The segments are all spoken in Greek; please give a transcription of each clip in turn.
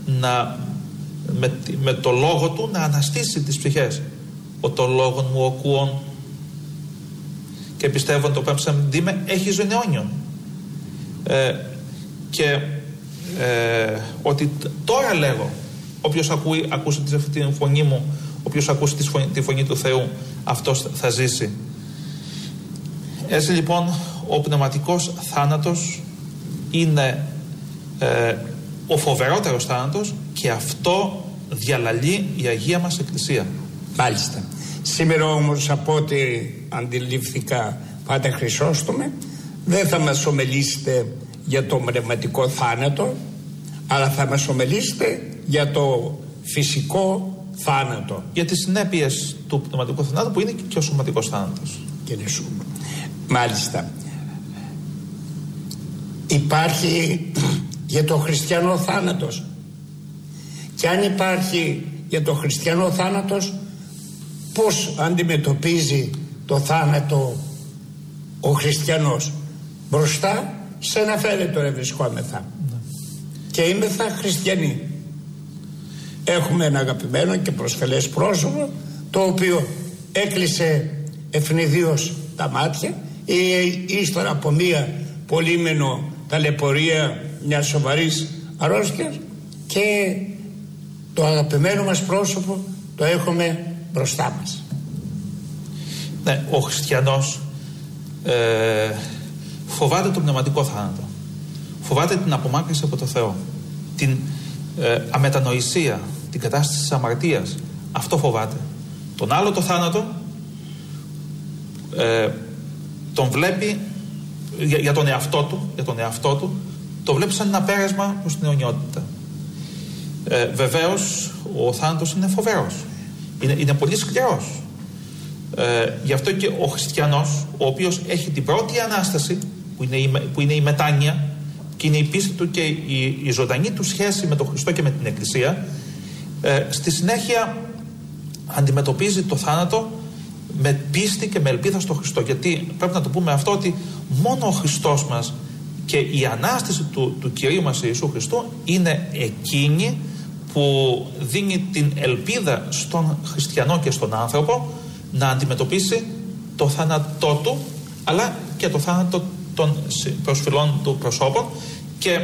με το λόγο του να αναστήσει τις ψυχές. Ο το λόγον μου οκούων και πιστεύω το πέμψα ντύμε έχει ζωή αιώνιον. Και ότι τώρα λέγω, όποιος ακούσει τη φωνή μου, όποιος ακούσει τη φωνή του Θεού, αυτός θα ζήσει. Έτσι λοιπόν ο πνευματικός θάνατος είναι ο φοβερότερος θάνατος και αυτό διαλαλεί η Αγία μας Εκκλησία. Μάλιστα. Σήμερα όμως από ό,τι αντιληφθήκα, Πάτερ Χρυσόστομε, δεν θα μας ομιλήσετε για το πνευματικό θάνατο, αλλά θα μας ομιλήσετε για το φυσικό θάνατο. Για τις συνέπειες του πνευματικού θανάτου που είναι και ο σωματικός θάνατος. Μάλιστα. Υπάρχει για το χριστιανό θάνατος. Και αν υπάρχει για το χριστιανό θάνατος, πώς αντιμετωπίζει το θάνατο ο χριστιανός? Μπροστά σε ένα φέρετρο βρισκόμεθα και είμεθα χριστιανοί. Έχουμε ένα αγαπημένο και προσφελές πρόσωπο, το οποίο έκλεισε ευνηδίως τα μάτια ή ύστερα από μία πολύμενο ταλαιπωρία μιας σοβαρής αρρώστιας, και το αγαπημένο μας πρόσωπο το έχουμε μπροστά μας. Ναι, ο χριστιανός φοβάται το πνευματικό θάνατο, φοβάται την απομάκρυνση από το Θεό, την αμετανοησία, την κατάσταση της αμαρτίας. Αυτό φοβάται. Τον άλλο το θάνατο τον βλέπει για τον εαυτό του, το βλέπει σαν ένα πέρασμα προς την αιωνιότητα. Βεβαίως ο θάνατος είναι φοβερός, είναι πολύ σκληρός. Γι' αυτό και ο χριστιανός, ο οποίος έχει την πρώτη Ανάσταση, που είναι η μετάνοια και είναι η πίστη του και η ζωντανή του σχέση με τον Χριστό και με την Εκκλησία, στη συνέχεια αντιμετωπίζει το θάνατο με πίστη και με ελπίδα στο Χριστό. Γιατί πρέπει να το πούμε αυτό, ότι μόνο ο Χριστός μας και η Ανάσταση του Κυρίου μας Ιησού Χριστού είναι εκείνη που δίνει την ελπίδα στον χριστιανό και στον άνθρωπο να αντιμετωπίσει το θάνατό του, αλλά και το θάνατο των προσφυλών του προσώπων. Και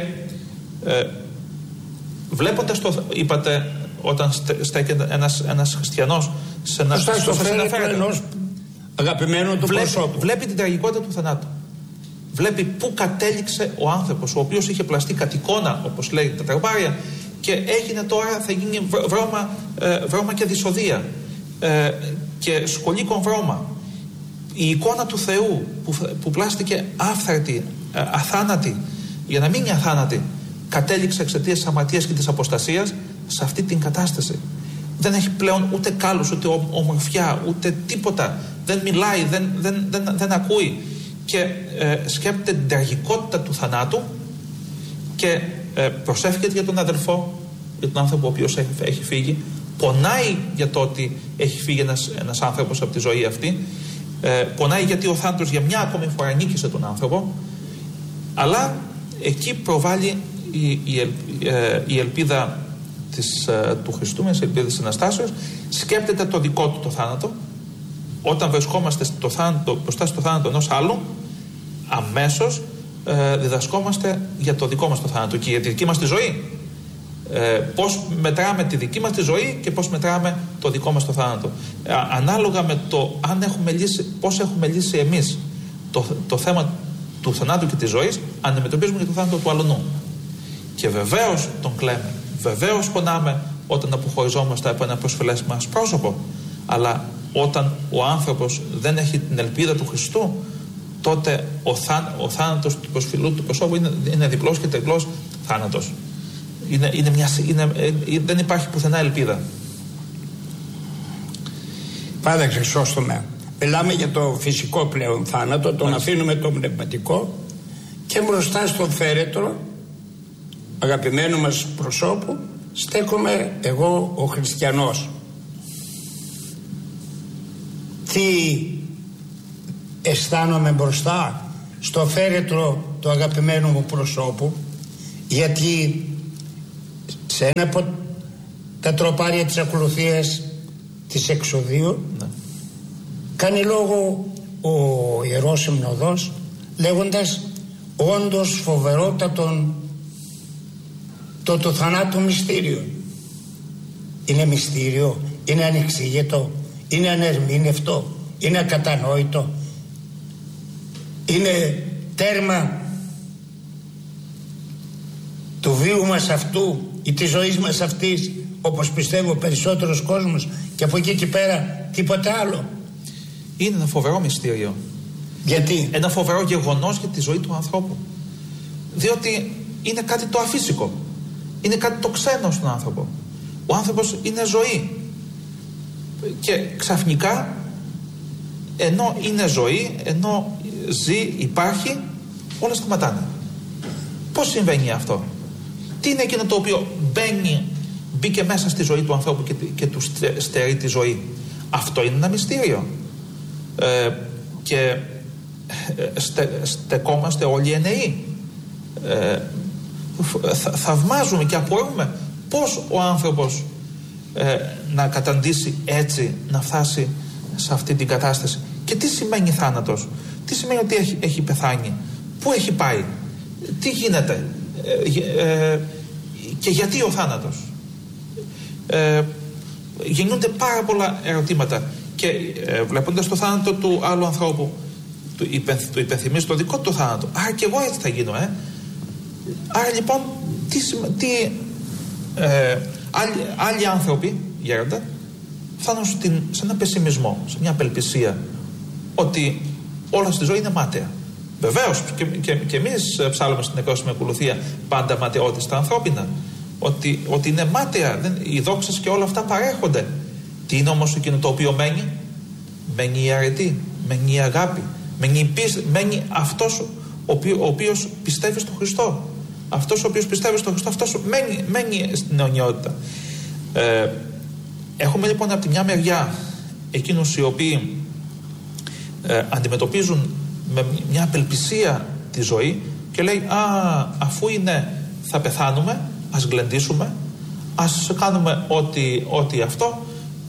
βλέποντας το, είπατε, όταν στέκεται ένας χριστιανός σε ένα φέρετρο, αγαπημένο του προσώπου, βλέπει την τραγικότητα του θανάτου. Βλέπει πού κατέληξε ο άνθρωπος, ο οποίος είχε πλαστεί κατ' εικόνα, όπως λέει τα τραγουδάρια, και έγινε τώρα, θα γίνει βρώμα και δυσοδεία και σκολίκον βρώμα. Η εικόνα του Θεού που πλάστηκε άφθαρτη, αθάνατη, για να μείνει αθάνατη, κατέληξε εξαιτίας της αμαρτίας και της αποστασίας σε αυτή την κατάσταση. Δεν έχει πλέον ούτε κάλους, ούτε ομορφιά, ούτε τίποτα. Δεν μιλάει, δεν ακούει. Και σκέπτεται την τραγικότητα του θανάτου και προσεύχεται για τον αδελφό, για τον άνθρωπο ο οποίος έχει φύγει. Πονάει για το ότι έχει φύγει ένας άνθρωπος από τη ζωή αυτή. Πονάει γιατί ο θάνατος για μια ακόμη φορά νίκησε τον άνθρωπο. Αλλά εκεί προβάλλει η ελπίδα του Χριστού, η ελπίδα της Αναστάσεως. Σκέπτεται το δικό του το θάνατο. Όταν βρισκόμαστε μπροστά στο θάνατο ενός άλλου, αμέσως διδασκόμαστε για το δικό μας το θάνατο και για τη δική μας τη ζωή. Πώς μετράμε τη δική μας τη ζωή και πώς μετράμε το δικό μας το θάνατο. Ανάλογα με το αν πώς έχουμε λύσει εμείς το θέμα του θανάτου και της ζωής, αντιμετωπίζουμε και το θάνατο του αλλονού. Και βεβαίως τον κλαίμε, βεβαίως πονάμε όταν αποχωριζόμαστε από ένα προσφυλές μας πρόσωπο, αλλά όταν ο άνθρωπος δεν έχει την ελπίδα του Χριστού, τότε ο θάνατος του προσφυλού του προσώπου είναι διπλός και τριπλός θάνατος. Δεν υπάρχει πουθενά ελπίδα. Πάτερ Χρυσόστομε, μιλάμε για το φυσικό πλέον θάνατο, τον αφήνουμε το πνευματικό, και μπροστά στο φέρετρο αγαπημένου μας προσώπου στέκομαι εγώ, ο χριστιανός. Τι αισθάνομαι μπροστά στο φέρετρο του αγαπημένου μου προσώπου? Γιατί σε ένα από τα τροπάρια της ακολουθίας της εξοδείου, κάνει λόγο ο Ιερός Συμνοδός λέγοντας όντως φοβερότατον το του θανάτου μυστήριο. Είναι μυστήριο, είναι ανεξήγητο, είναι ανερμήνευτο, είναι ακατανόητο, είναι τέρμα του βίου μας αυτού ή της ζωής μας αυτής, όπως πιστεύω ο περισσότερος κόσμος, και από εκεί και πέρα τίποτε άλλο. Είναι ένα φοβερό μυστήριο. Γιατί? Ένα φοβερό γεγονός για τη ζωή του ανθρώπου. Διότι είναι κάτι το αφύσικο. Είναι κάτι το ξένο στον άνθρωπο. Ο άνθρωπος είναι ζωή. Και ξαφνικά, ενώ είναι ζωή, ενώ ζει, υπάρχει, όλα σταματάνε. Πώς συμβαίνει αυτό? Τι είναι εκείνο το οποίο μπήκε μέσα στη ζωή του ανθρώπου και του στερεί τη ζωή? Αυτό είναι ένα μυστήριο. Και στεκόμαστε όλοι εννεοί. Θαυμάζουμε και απορούμε πώς ο άνθρωπος να καταντήσει έτσι, να φτάσει σε αυτή την κατάσταση. Και τι σημαίνει θάνατος? Τι σημαίνει ότι έχει πεθάνει? Πού έχει πάει? Τι γίνεται? Και γιατί ο θάνατος? Γεννιούνται πάρα πολλά ερωτήματα. Και βλέποντας το θάνατο του άλλου ανθρώπου, του υπενθυμίζει το δικό του θάνατο. Άρα και εγώ έτσι θα γίνω. Άρα λοιπόν άλλοι άνθρωποι, γέροντα, φτάνουν σε ένα πεσημισμό, σε μια απελπισία ότι όλα στη ζωή είναι μάταια. Βεβαίως και εμείς ψάλλουμε στην νεκρόσιμη ακολουθία πάντα ματαιότητα στα ανθρώπινα, ότι είναι μάταια, οι δόξες και όλα αυτά παρέχονται. Τι είναι όμως εκείνο το οποίο μένει? Μένει η αρετή, μένει η αγάπη, μένει η πίστη, μένει αυτός ο οποίος πιστεύει στον Χριστό. Αυτός ο οποίος πιστεύει στον Χριστό, αυτός μένει στην αιωνιότητα. Έχουμε λοιπόν από τη μια μεριά εκείνους οι οποίοι αντιμετωπίζουν με μια απελπισία τη ζωή και λέει αφού είναι θα πεθάνουμε, ας γλεντήσουμε, ας κάνουμε ό,τι αυτό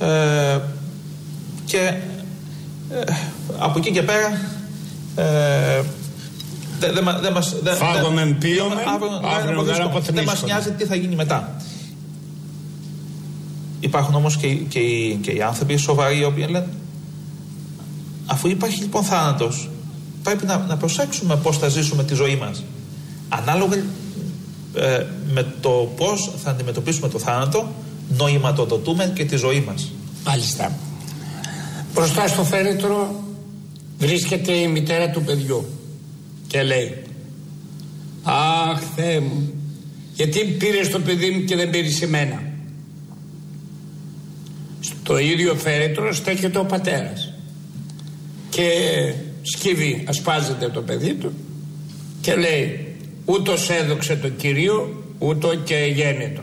και από εκεί και πέρα δεν μας νοιάζει τι θα γίνει μετά. Υπάρχουν όμως και οι άνθρωποι σοβαροί οι οποίοι λένε αφού υπάρχει λοιπόν θάνατος, πρέπει να προσέξουμε πώς θα ζήσουμε τη ζωή μας ανάλογα με το πώς θα αντιμετωπίσουμε το θάνατο, νοηματοδοτούμε και τη ζωή μας. Μάλιστα. Μπροστά στο φέρετρο βρίσκεται η μητέρα του παιδιού και λέει αχ Θεέ μου, γιατί πήρες το παιδί μου και δεν πήρες εμένα? Στο ίδιο φέρετρο στέκεται ο πατέρας και σκύβει, ασπάζεται το παιδί του και λέει ούτως έδοξε το Κυρίο ούτω και γένετο.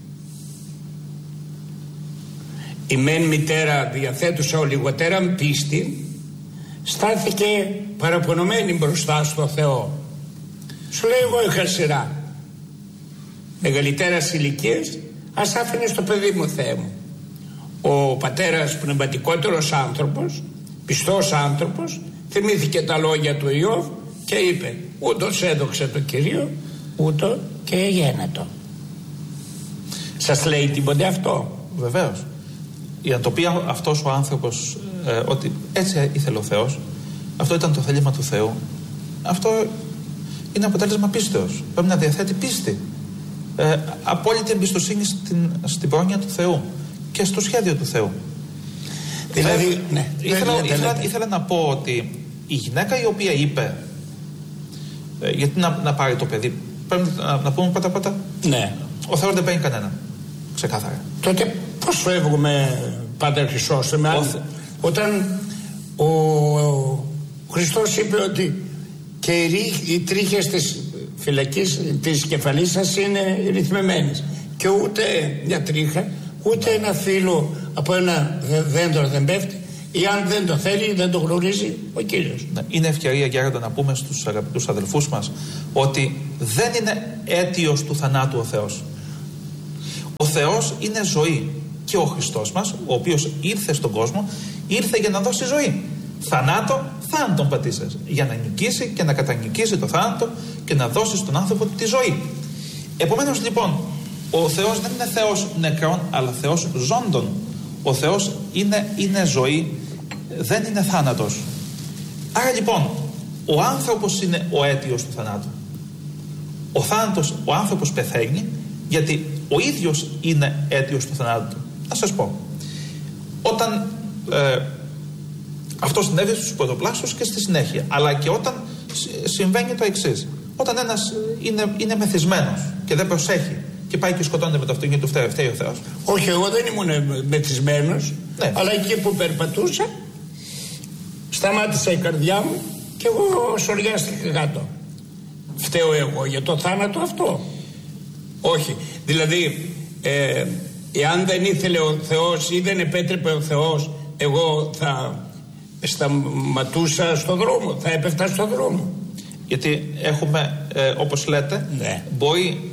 Η μεν μητέρα διαθέτουσα ολιγοτέραν πίστη στάθηκε παραπονωμένη μπροστά στο Θεό. Σου λέει εγώ είχα σειρά μεγαλύτερας ηλικίας, ας άφηνες το παιδί μου Θεέ μου. Ο πατέρας πνευματικότερος άνθρωπος, πιστός άνθρωπος, θυμήθηκε τα λόγια του Ιώβ και είπε ούτως έδοξε το Κυρίο ούτω και γένετο. Σας λέει τίποτε αυτό? Βεβαίως. Για να το πει αυτός ο άνθρωπος ότι έτσι ήθελε ο Θεός, αυτό ήταν το θέλημα του Θεού, αυτό είναι αποτέλεσμα πίστεως. Πρέπει να διαθέτει πίστη, απόλυτη εμπιστοσύνη στην πρόνοια του Θεού και στο σχέδιο του Θεού. Δηλαδή, ναι, ήθελα να πω ότι η γυναίκα η οποία είπε γιατί να πάρει το παιδί, πρέπει να πούμε πρώτα ναι. Ο Θεός δεν παίρνει κανένα, ξεκάθαρα. Τότε πώς φεύγουμε Πάτερ Χρυσόστομε όταν ο Χριστός είπε ότι και οι τρίχες της φυλακής της κεφαλής σας είναι ρυθμεμένες και ούτε μια τρίχα ούτε ένα φύλλο από ένα δέντρο δεν πέφτει ή αν δεν το θέλει δεν το γνωρίζει ο Κύριος. Είναι ευκαιρία Γέροντα να πούμε στους αγαπητούς αδελφούς μας ότι δεν είναι αίτιος του θανάτου ο Θεός. Θεός είναι ζωή και ο Χριστός μας, ο οποίος ήρθε στον κόσμο, ήρθε για να δώσει ζωή. Θάνατον πατήσας, για να νικήσει και να κατανικήσει το θάνατο και να δώσει στον άνθρωπο τη ζωή. Επομένως λοιπόν, ο Θεός δεν είναι Θεός νεκρών, αλλά Θεός ζώντων. Ο Θεός είναι ζωή, δεν είναι θάνατος. Άρα λοιπόν, ο άνθρωπος είναι ο αίτιος του θανάτου. Ο άνθρωπος πεθαίνει γιατί ο ίδιος είναι αίτιος του θανάτου. Να σας πω, όταν αυτό συνέβη στους πρωτοπλάστους και στη συνέχεια, αλλά και όταν συμβαίνει το εξής, όταν ένας είναι μεθυσμένος και δεν προσέχει και πάει και σκοτώνεται με το αυτοκίνητο του, φταίει ο Θεός? Όχι, εγώ δεν ήμουν μεθυσμένος, ναι. Αλλά εκεί που περπατούσα σταμάτησε η καρδιά μου και εγώ σωριάστηκα κάτω. Φταίω εγώ για το θάνατο αυτό? Όχι. Δηλαδή εάν δεν ήθελε ο Θεός ή δεν επέτρεπε ο Θεός, εγώ θα σταματούσα στον δρόμο, θα έπεφτα στον δρόμο. Γιατί έχουμε, όπως λέτε, ναι, μπορεί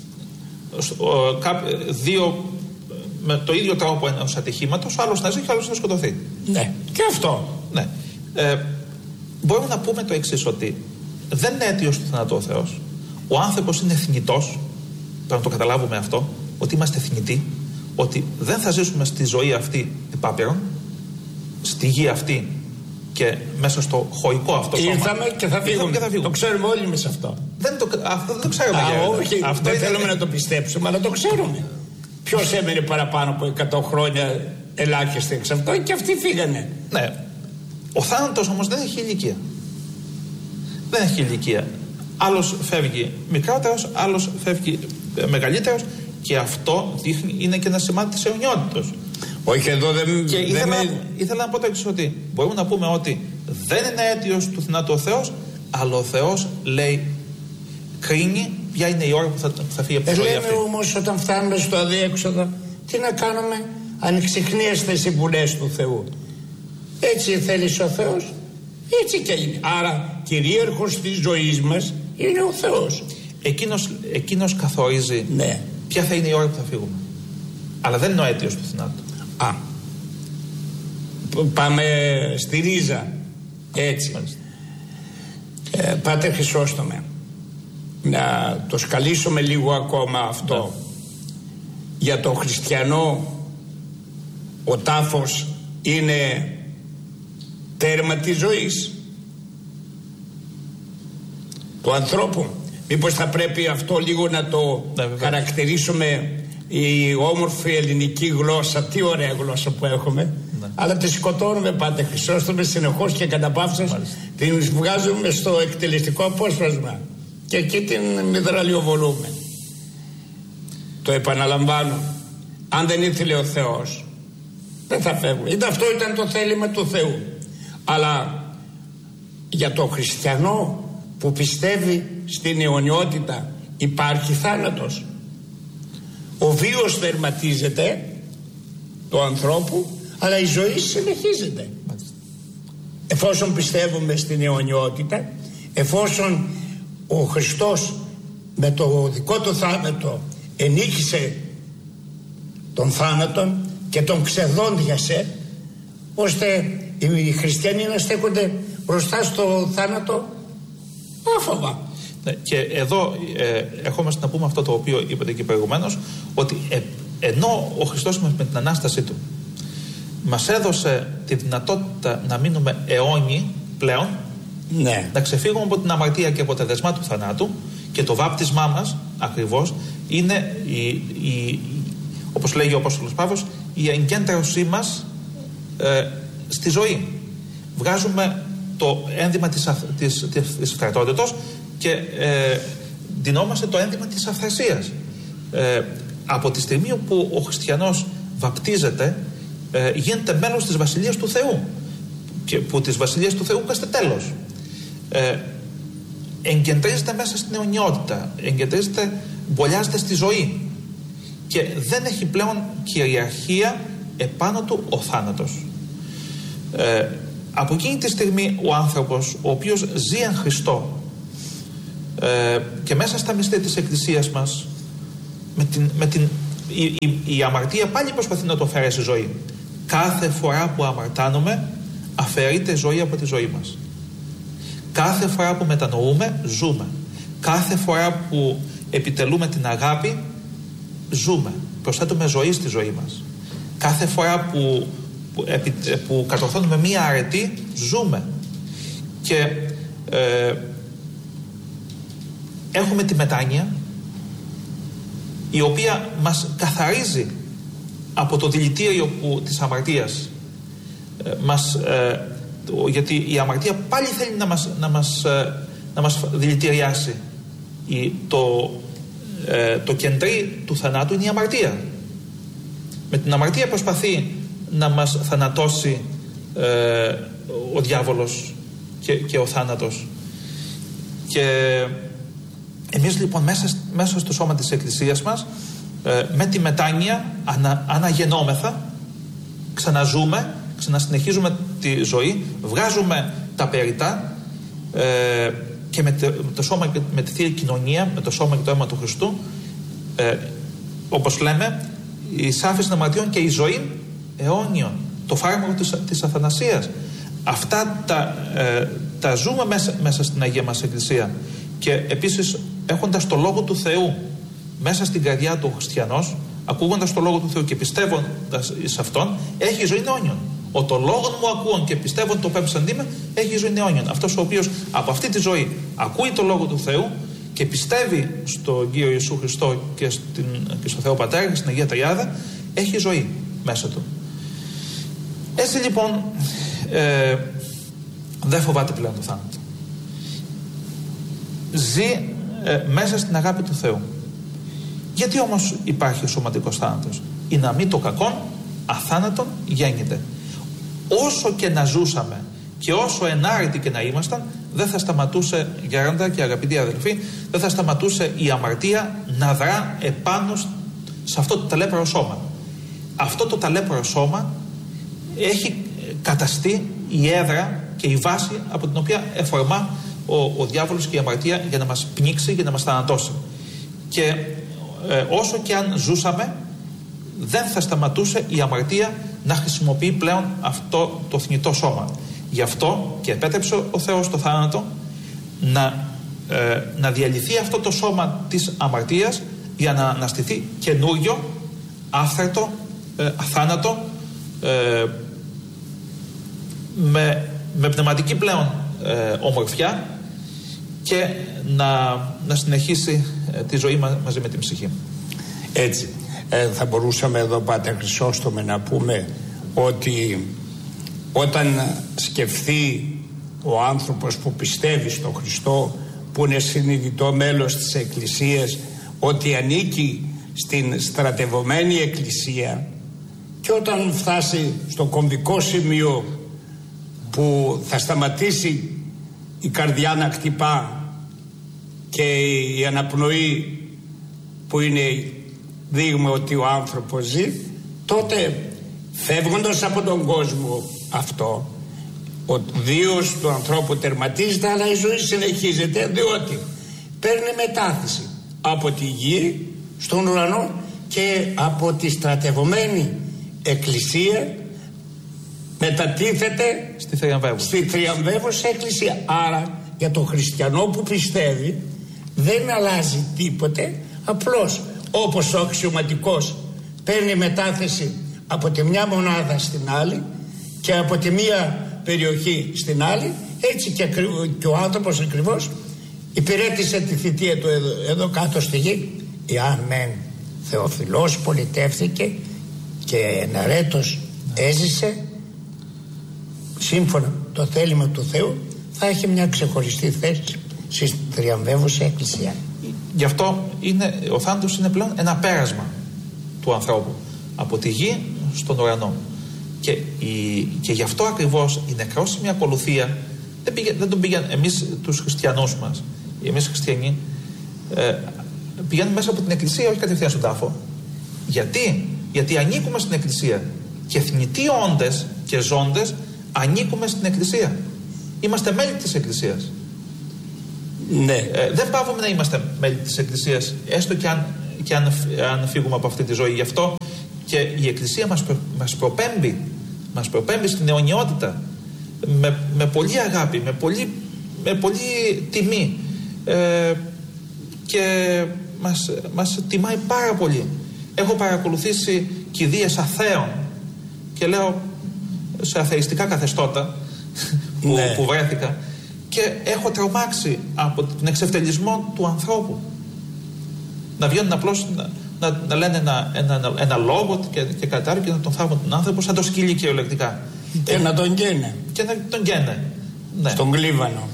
με το ίδιο τρόπο ενός ατυχήματος, άλλος να ζει και άλλος να σκοτωθεί. Ναι, και αυτό. Ναι. Μπορούμε να πούμε το εξής, ότι δεν είναι αίτιος του θανάτου ο Θεός. Ο άνθρωπος είναι θνητός. Πρέπει να το καταλάβουμε αυτό, ότι είμαστε θνητοί, ότι δεν θα ζήσουμε στη ζωή αυτή επάπειρον, στη γη αυτή και μέσα στο χωικό αυτό σώμα. Ήρθαμε και θα φύγουμε. Το ξέρουμε όλοι εμείς αυτό. Αυτό δεν το ξέρουμε. Όχι, αυτό δεν θέλουμε να το πιστέψουμε, αλλά το ξέρουμε. Ποιος έμενε παραπάνω από 100 χρόνια ελάχιστα εξ αυτό, και αυτοί φύγανε. Ναι. Ο θάνατος όμως δεν έχει ηλικία. Δεν έχει ηλικία. Άλλος φεύγει μικρότερος, άλλος φεύγει μεγαλύτερος, και αυτό είναι και ένα σημάδι της αιωνιότητος. Όχι, εδώ δεν. Και ήθελα να πω το εξής, ότι μπορούμε να πούμε ότι δεν είναι αίτιος του θανάτου ο Θεός, αλλά ο Θεός λέει, κρίνει ποια είναι η ώρα που θα φύγει από τη ζωή αυτή. Λέμε όμως, όταν φτάνουμε στο αδίέξοδο, τι να κάνουμε? Ανεξιχνίαστε οι συμβουλές του Θεού. Έτσι θέλει ο Θεός, έτσι και είναι. Άρα κυρίαρχος της ζωής μας είναι ο Θεός. Εκείνος καθορίζει, ναι, ποια θα είναι η ώρα που θα φύγουμε. Αλλά δεν είναι ο αίτιος του θανάτου. Πάμε στη ρίζα. Έτσι. Πάτερ Χρυσόστομε, να το σκαλίσουμε λίγο ακόμα αυτό. Ναι. Για τον χριστιανό ο τάφος είναι τέρμα της ζωής του ανθρώπου. Μήπως θα πρέπει αυτό λίγο να το χαρακτηρίσουμε, η όμορφη ελληνική γλώσσα, τι ωραία γλώσσα που έχουμε, ναι, αλλά τη σκοτώνουμε, Πάτερ Χρυσόστομε, συνεχώς και κατά πάυσας την βγάζουμε στο εκτελεστικό απόσπασμα και εκεί την μυδραλιοβολούμε. Το επαναλαμβάνω, αν δεν ήθελε ο Θεός δεν θα φεύγουμε. Αυτό ήταν το θέλημα του Θεού. Αλλά για τον χριστιανό που πιστεύει στην αιωνιότητα υπάρχει θάνατος. Ο βίος τερματίζεται του ανθρώπου, αλλά η ζωή συνεχίζεται. Εφόσον πιστεύουμε στην αιωνιότητα, εφόσον ο Χριστός με το δικό του θάνατο ενίκησε τον θάνατον και τον ξεδόντιασε, ώστε οι χριστιανοί να στέκονται μπροστά στο θάνατο άφοβα. Ναι, και εδώ ερχόμαστε να πούμε αυτό το οποίο είπατε και προηγουμένως, ότι ενώ ο Χριστός με την Ανάστασή Του μας έδωσε τη δυνατότητα να μείνουμε αιώνιοι πλέον, ναι, να ξεφύγουμε από την αμαρτία και από τα δεσμά του θανάτου, και το βάπτισμά μας ακριβώς είναι όπως λέγει ο Απόστολος Παύλος, η εγκέντρωσή μας στη ζωή. Βγάζουμε το ένδυμα της φθαρτότητος και δινόμαστε το ένδυμα της αυθαρσίας. Από τη στιγμή που ο χριστιανός βαπτίζεται, γίνεται μέλος της Βασιλείας του Θεού, και που της Βασιλείας του Θεού είμαστε τέλος. Εγκεντρίζεται μέσα στην αιωνιότητα, μπολιάζεται στη ζωή και δεν έχει πλέον κυριαρχία επάνω του ο θάνατος. Από εκείνη τη στιγμή ο άνθρωπος, ο οποίος ζει εν Χριστώ, και μέσα στα μυστήρια της Εκκλησίας μας, με την η αμαρτία πάλι προσπαθεί να το αφαιρέσει ζωή. Κάθε φορά που αμαρτάνουμε, αφαιρείται ζωή από τη ζωή μας. Κάθε φορά που μετανοούμε, ζούμε. Κάθε φορά που επιτελούμε την αγάπη, ζούμε. Προσθέτουμε ζωή στη ζωή μας. Κάθε φορά που κατορθώνουμε μία αρετή, ζούμε. Και έχουμε τη μετάνοια, η οποία μας καθαρίζει από το δηλητήριο της αμαρτίας. Γιατί η αμαρτία πάλι θέλει να μας δηλητηριάσει. Το κεντρί του θανάτου είναι η αμαρτία. Με την αμαρτία προσπαθεί να μας θανατώσει ο διάβολος και ο θάνατος. Και εμείς λοιπόν μέσα στο σώμα της Εκκλησίας μας, με τη μετάνοια αναγεννόμεθα, ξαναζούμε, ξανασυνεχίζουμε τη ζωή, βγάζουμε τα περιτά και με το σώμα και με τη Θεία Κοινωνία, με το σώμα και το αίμα του Χριστού, όπως λέμε, η σάφιση των αμαρτιών και η ζωή αιώνιον, το φάρμακο της αθανασίας. Αυτά τα ζούμε μέσα στην Αγία μας Εκκλησία. Και επίσης, έχοντας το Λόγο του Θεού μέσα στην καρδιά του χριστιανός, ακούγοντας το Λόγο του Θεού και πιστεύοντας σε Αυτόν, έχει ζωή αιώνιον. Ο το λόγον μου ακούων και πιστεύουν το πέμψαντί έχει ζωή αιώνιον. Αυτός ο οποίος από αυτή τη ζωή ακούει το Λόγο του Θεού και πιστεύει στον Κύριο Ιησού Χριστό και στο Θεό Πατέρα και στην Αγία Τριάδα, έχει ζωή μέσα του. Έτσι λοιπόν δεν φοβάται πλέον το θάνατο. Ζει μέσα στην αγάπη του Θεού. Γιατί όμως υπάρχει ο σωματικός θάνατος? Η ναμή το κακόν αθάνατον γέννηται. Όσο και να ζούσαμε και όσο ενάρετοι και να ήμασταν, δεν θα σταματούσε, γέροντα και αγαπητοί αδελφοί, δεν θα σταματούσε η αμαρτία να δρά επάνω σε αυτό το ταλέπωρο σώμα. Αυτό το ταλέπωρο σώμα έχει καταστεί η έδρα και η βάση από την οποία εφορμά ο διάβολος και η αμαρτία για να μας πνίξει, για να μας θανατώσει. Και όσο και αν ζούσαμε, δεν θα σταματούσε η αμαρτία να χρησιμοποιεί πλέον αυτό το θνητό σώμα. Γι' αυτό και επέτρεψε ο Θεός το θάνατο να διαλυθεί αυτό το σώμα της αμαρτίας για να αναστηθεί καινούριο, άφθαρτο, αθάνατο, με πνευματική πλέον ομορφιά και να συνεχίσει τη ζωή μαζί με την ψυχή. Έτσι. Θα μπορούσαμε εδώ, Πάτερ Χρυσόστομε, να πούμε ότι όταν σκεφτεί ο άνθρωπος που πιστεύει στον Χριστό, που είναι συνειδητό μέλος της Εκκλησίας, ότι ανήκει στην στρατευωμένη Εκκλησία, και όταν φτάσει στο κομβικό σημείο που θα σταματήσει η καρδιά να χτυπά και η αναπνοή που είναι δείγμα ότι ο άνθρωπος ζει, τότε φεύγοντας από τον κόσμο αυτό, ο βίος του ανθρώπου τερματίζεται, αλλά η ζωή συνεχίζεται, διότι παίρνει μετάθεση από τη γη στον ουρανό και από τη στρατευωμένη Εκκλησία μετατίθεται στη θριαμβεύουσα Εκκλησία. Άρα για τον χριστιανό που πιστεύει δεν αλλάζει τίποτε, απλώς όπως ο αξιωματικός παίρνει μετάθεση από τη μια μονάδα στην άλλη και από τη μία περιοχή στην άλλη, έτσι και ο άνθρωπος ακριβώς υπηρέτησε τη θητεία του εδώ κάτω στη γη. Εάν μεν Θεοφιλός πολιτεύθηκε και εναρέτως έζησε σύμφωνα το θέλημα του Θεού, θα έχει μια ξεχωριστή θέση στη θριαμβεύουσα Εκκλησία. Γι' αυτό ο θάνατος είναι πλέον ένα πέρασμα του ανθρώπου από τη γη στον ουρανό. Και γι' αυτό ακριβώς η νεκρόσιμη ακολουθία δεν τον πήγαν εμείς τους χριστιανούς μας. Εμείς χριστιανοί πηγαίνουμε μέσα από την Εκκλησία, όχι κατευθείαν στον τάφο. Γιατί ανήκουμε στην Εκκλησία. Και θνητοί όντες και ζώντες ανήκουμε στην Εκκλησία. Είμαστε μέλη της Εκκλησίας. Ναι. Δεν πάβουμε να είμαστε μέλη της Εκκλησίας, έστω και αν και αν φύγουμε από αυτή τη ζωή. Γι' αυτό και η Εκκλησία μας προπέμπει στην αιωνιότητα με πολλή αγάπη, με πολύ τιμή και μας τιμάει πάρα πολύ. Έχω παρακολουθήσει κηδείες αθέων και λέω σε αθεϊστικά καθεστώτα που βρέθηκα και έχω τρομάξει από τον εξευτελισμό του ανθρώπου. Να βγαίνουν απλώς να λένε ένα λόγο και κάτι άλλο και να τον θάβουν τον άνθρωπο σαν το σκύλι κυριολεκτικά. Και να τον γκαίνε. Και να τον γκαίνε. Ναι. Στον κλίβανο.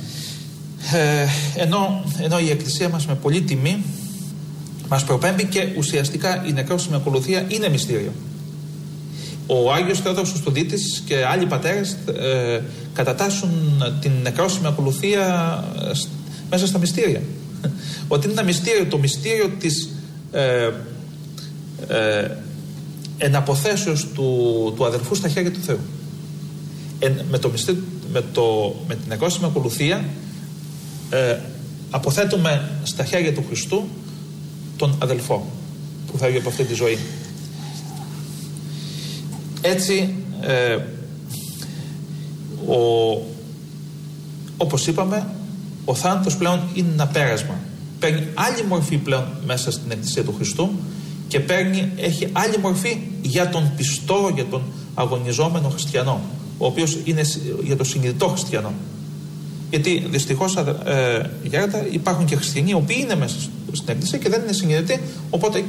Ενώ η Εκκλησία μας με πολύ τιμή μας προπέμπει και ουσιαστικά η νεκρόσιμη ακολουθία είναι μυστήριο. Ο Άγιος Θεόδωρος ο Στουδίτης και άλλοι πατέρες κατατάσσουν την νεκρόσιμη ακολουθία μέσα στα μυστήρια. Ότι είναι ένα μυστήριο, το μυστήριο της εναποθέσεως του αδελφού στα χέρια του Θεού. Με την νεκρόσιμη ακολουθία αποθέτουμε στα χέρια του Χριστού τον αδελφό που φεύγει από αυτή τη ζωή. Έτσι όπως είπαμε, ο θάνατος πλέον είναι ένα πέρασμα. Παίρνει άλλη μορφή πλέον μέσα στην Εκκλησία του Χριστού και έχει άλλη μορφή για τον πιστό, για τον αγωνιζόμενο χριστιανό, ο οποίος είναι για τον συνειδητό χριστιανό. Γιατί δυστυχώς, Γέροντα, υπάρχουν και χριστιανοί οι οποίοι είναι μέσα στην Εκκλησία και δεν είναι συνειδητοί, οπότε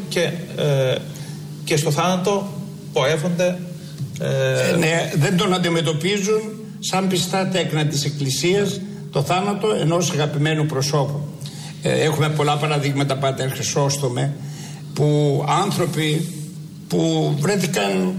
και στο θάνατο πορεύονται. Ναι, δεν τον αντιμετωπίζουν σαν πιστά τέκνα της Εκκλησίας το θάνατο ενός αγαπημένου προσώπου. Έχουμε πολλά παραδείγματα, Πάτερ Χρυσόστομε, που άνθρωποι που βρέθηκαν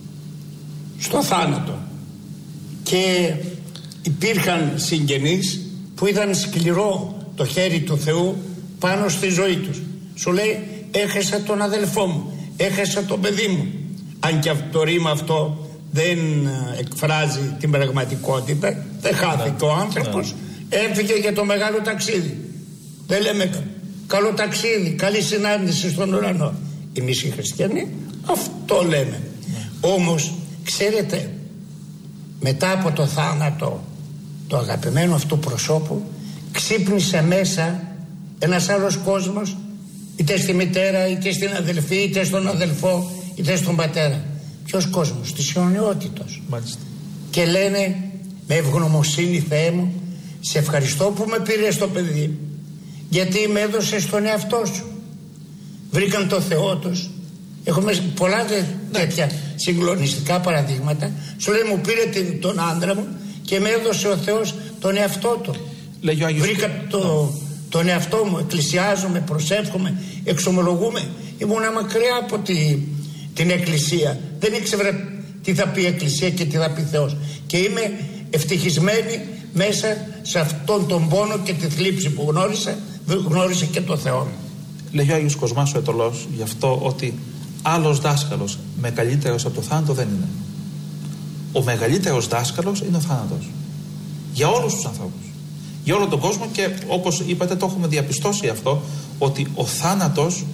στο θάνατο και υπήρχαν συγγενείς που είδαν σκληρό το χέρι του Θεού πάνω στη ζωή τους. Σου λέει, έχασα τον αδελφό μου, έχασα το παιδί μου. Αν και το ρήμα αυτό δεν εκφράζει την πραγματικότητα, δεν χάθηκε ο άνθρωπος, έφυγε για το μεγάλο ταξίδι. Δεν λέμε καλό ταξίδι, καλή συνάντηση στον ουρανό. Εμείς οι χριστιανοί αυτό λέμε. Όμως ξέρετε, μετά από το θάνατο του αγαπημένου αυτού προσώπου ξύπνησε μέσα ένας άλλος κόσμος, είτε στη μητέρα, είτε στην αδελφή, είτε στον αδελφό, είτε στον πατέρα. Ποιος κόσμος? Της αιωνιότητος. Και λένε με ευγνωμοσύνη, Θεέ μου, σε ευχαριστώ που με πήρες το παιδί, γιατί με έδωσες τον εαυτό σου. Βρήκαν το Θεό τους. Έχουμε πολλά τέτοια συγκλονιστικά παραδείγματα. Σου λέει, μου πήρε τον άντρα μου και με έδωσε ο Θεός τον εαυτό του. Βρήκα τον εαυτό μου, εκκλησιάζομαι, προσεύχομαι, εξομολογούμε. Ήμουνα μακριά από την Εκκλησία. Δεν ήξερα τι θα πει η Εκκλησία και τι θα πει Θεός. Και είμαι ευτυχισμένη μέσα σε αυτόν τον πόνο και τη θλίψη που γνώρισε και το Θεό. Λέγει ο Άγιος Κοσμάς ο Αιτωλός γι' αυτό ότι άλλος δάσκαλος μεγαλύτερος από το θάνατο δεν είναι. Ο μεγαλύτερος δάσκαλος είναι ο θάνατος. Για όλους τους ανθρώπους. Για όλο τον κόσμο, και όπως είπατε το έχουμε διαπιστώσει αυτό, ότι ο θάνατος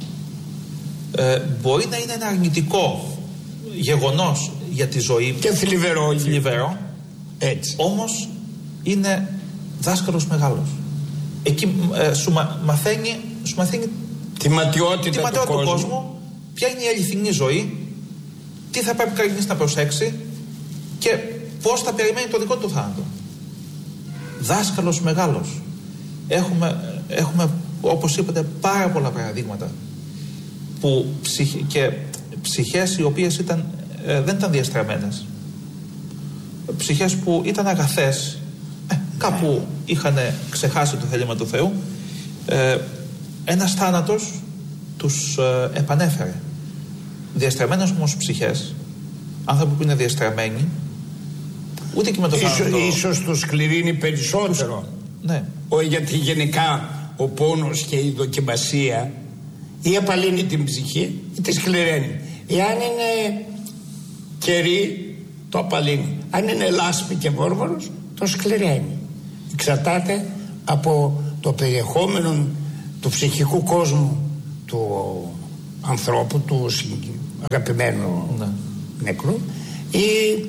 μπορεί να είναι ένα αρνητικό γεγονός για τη ζωή. Και θλιβερό. Έτσι. Όμως είναι δάσκαλος μεγάλος. Εκεί σου μαθαίνει τη ματιότητα του κόσμου, ποια είναι η αληθινή ζωή, τι θα πρέπει κανείς να προσέξει και πώς θα περιμένει το δικό του θάνατο. Δάσκαλος μεγάλος. Έχουμε όπως είπατε πάρα πολλά παραδείγματα που και ψυχές οι οποίες δεν ήταν διαστραμμένες, ψυχές που ήταν αγαθές, κάπου είχαν ξεχάσει το θέλημα του Θεού, ένας θάνατος τους επανέφερε. Διαστραμμένες όμως ψυχές, άνθρωποι που είναι διαστραμμένοι, ούτε και με το θάνατο ίσως τους κληρύνει περισσότερο. Ναι. Γιατί γενικά ο πόνος και η δοκιμασία ή απαλύνει την ψυχή ή τη σκληραίνει. Εάν είναι κερί, το απαλύνει. Αν είναι λάσπη και βόρβορος, το σκληραίνει. Εξαρτάται από το περιεχόμενο του ψυχικού κόσμου του ανθρώπου, του αγαπημένου νεκρού, ή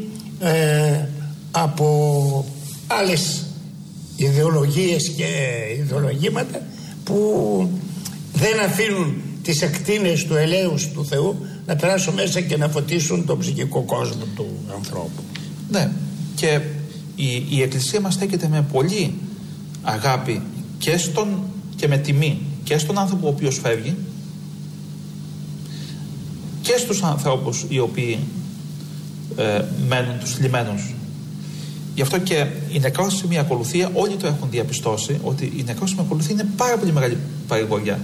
από άλλες ιδεολογίες και ιδεολογήματα που δεν αφήνουν τις ακτίνες του ελέους του Θεού να περάσουν μέσα και να φωτίσουν τον ψυχικό κόσμο του ανθρώπου. Ναι, και η Εκκλησία μας στέκεται με πολύ αγάπη και με τιμή και στον άνθρωπο ο οποίος φεύγει και στους ανθρώπους οι οποίοι μένουν, τους θλιμμένους. Γι' αυτό και η νεκρόσιμη ακολουθία, όλοι το έχουν διαπιστώσει ότι η νεκρόσιμη ακολουθία είναι πάρα πολύ μεγάλη παρηγοριά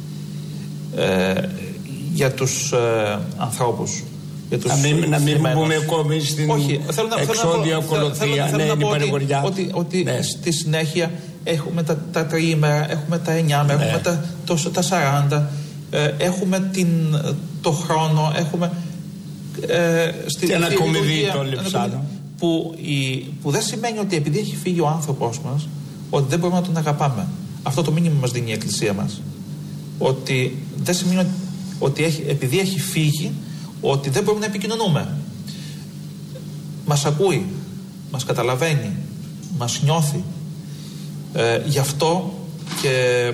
για τους ανθρώπους. Να μην πούμε ακόμη στην εξόδια ακολουθία. Θέλω να πω ότι στη συνέχεια έχουμε τα τριήμερα, έχουμε τα 9 έχουμε τα 40, έχουμε το χρόνο, έχουμε και ένα κομιδί των λειψάνων. Που δεν σημαίνει ότι επειδή έχει φύγει ο άνθρωπος μας ότι δεν μπορούμε να τον αγαπάμε. Αυτό το μήνυμα μας δίνει η Εκκλησία μας, ότι δεν σημαίνει ότι επειδή έχει φύγει ότι δεν μπορούμε να επικοινωνούμε. Μας ακούει, μας καταλαβαίνει, μας νιώθει. Γι' αυτό και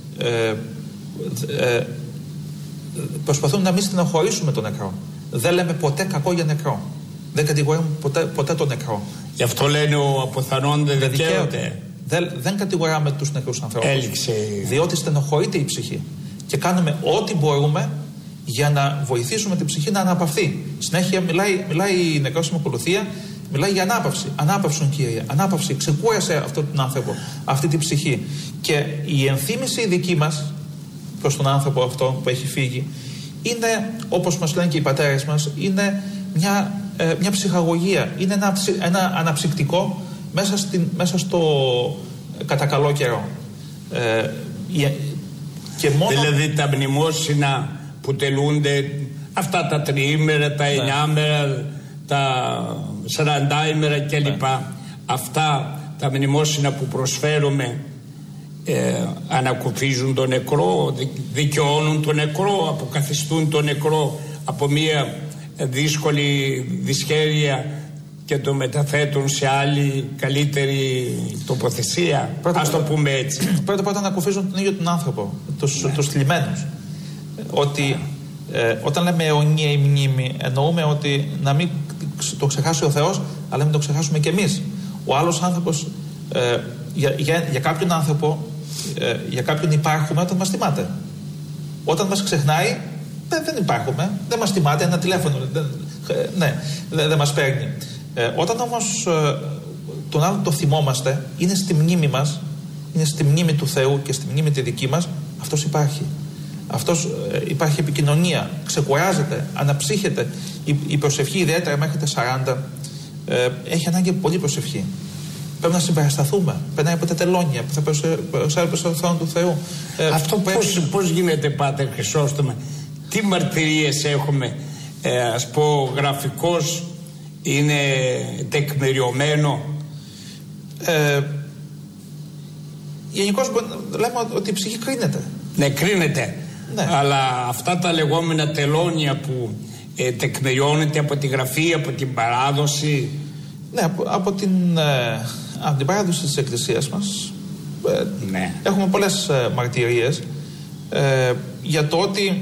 προσπαθούμε να μην στενοχωρήσουμε τον νεκρό. Δεν λέμε ποτέ κακό για νεκρό. Δεν κατηγορούμε ποτέ τον νεκρό. Γι' αυτό λένε ο αποθανόν δεν δικαίωται. Δεν κατηγοράμε τους νεκρούς ανθρώπους. Έληξε. Διότι στενοχωρείται η ψυχή. Και κάνουμε ό,τι μπορούμε για να βοηθήσουμε την ψυχή να αναπαυθεί. Συνέχεια μιλάει η νεκρόσιμη ακολουθία, μιλάει για ανάπαυση. Ανάπαυσον, Κύριε. Ανάπαυση. Ξεκούρασε αυτόν τον άνθρωπο, αυτή την ψυχή. Και η ενθύμηση δική μας προς τον άνθρωπο αυτό που έχει φύγει είναι, όπως μας λένε και οι πατέρες μας, είναι μια ψυχαγωγία. Είναι ένα αναψυκτικό μέσα στο κατά καλό καιρό. Και μόνο... Δηλαδή τα μνημόσυνα που τελούνται, αυτά τα τριήμερα, τα 9μερα, τα 40ημερα κλπ. Αυτά τα μνημόσυνα που προσφέρουμε ανακουφίζουν τον νεκρό, δικαιώνουν τον νεκρό, αποκαθιστούν τον νεκρό από μια δύσκολη δυσχέρεια και το μεταθέτουν σε άλλη καλύτερη τοποθεσία. Ας το πούμε έτσι. Πρώτα να ακουφίζουν τον ίδιο τον άνθρωπο, τους θλιμμένους. Ότι όταν λέμε αιωνία η μνήμη, εννοούμε ότι να μην το ξεχάσει ο Θεός, αλλά να μην το ξεχάσουμε κι εμείς. Ο άλλος άνθρωπος, για κάποιον άνθρωπο, για κάποιον υπάρχουμε όταν μας θυμάται. Όταν μας ξεχνάει, δεν υπάρχουμε, δεν μας θυμάται, ένα τηλέφωνο δεν μας παίρνει. Όταν όμως τον άλλον το θυμόμαστε, είναι στη μνήμη μας, είναι στη μνήμη του Θεού και στη μνήμη τη δική μας, αυτός υπάρχει. Υπάρχει επικοινωνία, ξεκουράζεται, αναψύχεται. Η προσευχή, ιδιαίτερα μέχρι τα 40, έχει ανάγκη πολύ προσευχή. Πρέπει να συμπαρασταθούμε. Περνάει από τα τελώνια που θα προσέλθει προς τον θρόνο του Θεού. Αυτό πώς γίνεται, Πάτερ Χρυσόστομε? Τι μαρτυρίες έχουμε? Ας πω γραφικώς είναι τεκμηριωμένο? Γενικώς λέμε ότι η ψυχή κρίνεται. Ναι, κρίνεται. Ναι. Αλλά αυτά τα λεγόμενα τελώνια που τεκμηριώνεται από τη γραφή, από την παράδοση. Ναι, από την παράδοση της Εκκλησίας μας ναι. Έχουμε πολλές μαρτυρίες για το ότι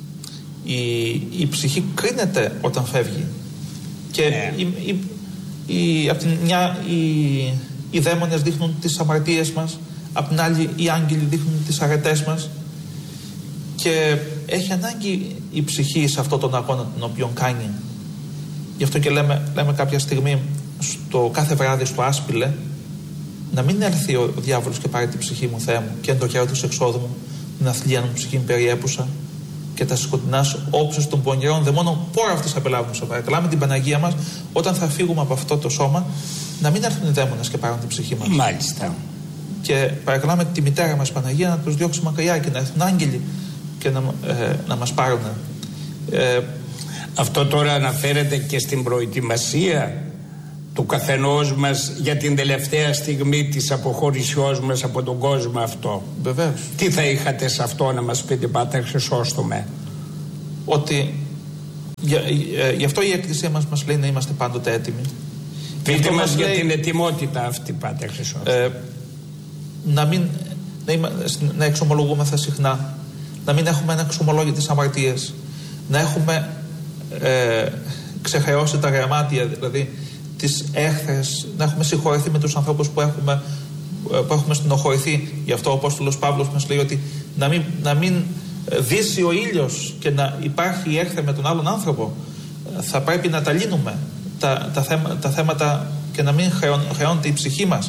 η ψυχή κρίνεται όταν φεύγει. Και ναι. Απ' την μια οι δαίμονες δείχνουν τις αμαρτίες μας, απ' την άλλη οι άγγελοι δείχνουν τις αρετές μας, και έχει ανάγκη η ψυχή σε αυτόν τον αγώνα τον οποίο κάνει. Γι' αυτό και λέμε κάποια στιγμή κάθε βράδυ στο άσπιλε, να μην έρθει ο διάβολος και πάρει την ψυχή μου, Θεέ μου, και εν το καιρό της εξόδου μου την αθλία μου ψυχή μου περιέπουσα και τα σκοτεινάς όψεις των πονηρών δαιμόνων πόρα αυτής απελάβουν. Σε παρακαλάμε την Παναγία μας, όταν θα φύγουμε από αυτό το σώμα, να μην έρθουν οι δαίμονες και πάρουν την ψυχή μας. Μάλιστα. Και παρακαλάμε τη μητέρα μας Παναγία να τους διώξει μακριά και να έρθουν άγγελοι και να μας πάρουν. Αυτό τώρα αναφέρεται και στην προετοιμασία του του καθενός μας για την τελευταία στιγμή της αποχωρησιός μας από τον κόσμο αυτό. Βεβαίως. Τι θα είχατε σε αυτό να μας πείτε, Πάτερ Χρυσόστομε? Ότι γι' αυτό η Εκκλησία μας λέει να είμαστε πάντοτε έτοιμοι. Πείτε μας για την ετοιμότητα αυτή, Πάτερ Χρυσόστομε. Να εξομολογούμεθα συχνά, να μην έχουμε ένα εξομολόγητες αμαρτίες, να έχουμε ξεχαιρώσει τα γραμμάτια, δηλαδή τις έχθρες, να έχουμε συγχωρεθεί με τους ανθρώπους που έχουμε στενοχωρηθεί. Γι' αυτό ο Απόστολος Παύλος μας λέει ότι να μην δύσει ο ήλιος και να υπάρχει η έχθρα με τον άλλον άνθρωπο. Θα πρέπει να τα λύνουμε τα θέματα και να μην χρεώνεται η ψυχή μας.